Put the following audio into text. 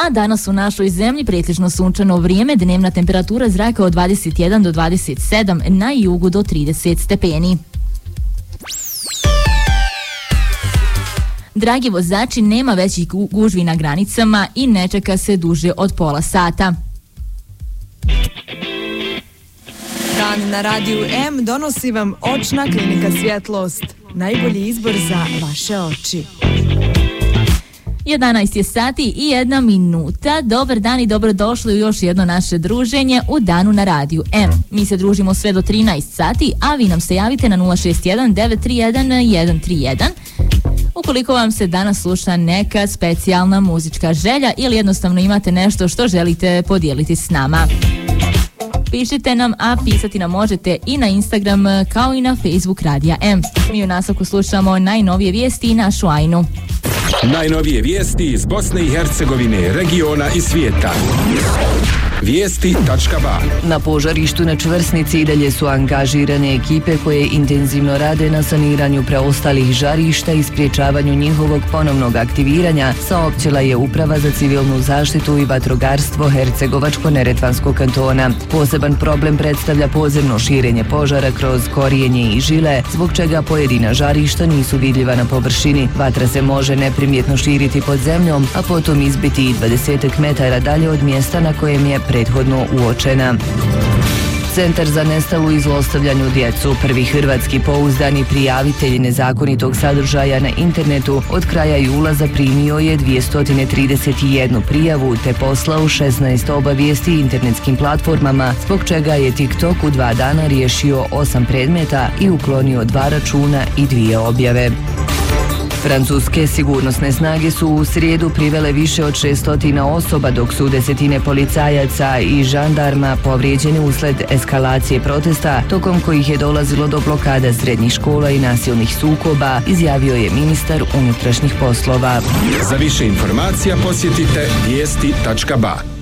A danas u našoj zemlji pretežno sunčano vrijeme, dnevna temperatura zraka od 21 do 27, na jugu do 30 stepeni. Dragi vozači, nema većih gužvi na granicama i ne čeka se duže od pola sata. Dan na Radiju M donosi vam Očna klinika Svjetlost. Najbolji izbor za vaše oči. 11 je sati i 1 minuta. Dobar dan i dobrodošli u još jedno naše druženje u Danu na Radiju M. Mi se družimo sve do 13 sati, a vi nam se javite na 061 931 131. Ukoliko vam se danas sluša neka specijalna muzička želja ili jednostavno imate nešto što želite podijeliti s nama. Pišite nam, a pisati nam možete i na Instagram kao i na Facebook Radija M. Mi u nastavku slušamo najnovije vijesti i našu Ajnu. Najnovije vijesti iz Bosne i Hercegovine, regiona i svijeta. Vijesti.ba. Na požarištu na Čvrsnici i dalje su angažirane ekipe koje intenzivno rade na saniranju preostalih žarišta i spriječavanju njihovog ponovnog aktiviranja, saopćila je Uprava za civilnu zaštitu i vatrogarstvo Hercegovačko-neretvanskog kantona. Poseban problem predstavlja podzemno širenje požara kroz korijenje i žile, zbog čega pojedina žarišta nisu vidljiva na površini. Vatra se može neprimjetno širiti pod zemljom, a potom izbiti i 20 metara dalje od mjesta na kojem je prethodno uočena. Centar za nestalu i zlostavljanju djecu, prvi hrvatski pouzdani prijavitelj nezakonitog sadržaja na internetu, od kraja jula zaprimio je 231 prijavu te poslao 16 obavijesti internetskim platformama, zbog čega je TikTok u 2 dana riješio 8 predmeta i uklonio 2 računa i 2 objave. Francuske sigurnosne snage su u srijedu privele više od 600 osoba, dok su desetine policajaca i žandarma povrijeđeni usled eskalacije protesta, tokom kojih je dolazilo do blokada srednjih škola i nasilnih sukoba, izjavio je ministar unutrašnjih poslova. Za više informacija posjetite vijesti.ba.